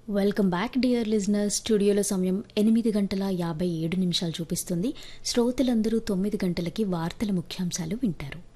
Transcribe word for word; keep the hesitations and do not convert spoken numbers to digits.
Welcome back dear listeners. స్టూడియోలో సమయం ఎనిమిది గంటల యాభై ఏడు నిమిషాలు చూపిస్తుంది. శ్రోతలందరూ తొమ్మిది గంటలకి వార్తల ముఖ్యాంశాలు వింటారు.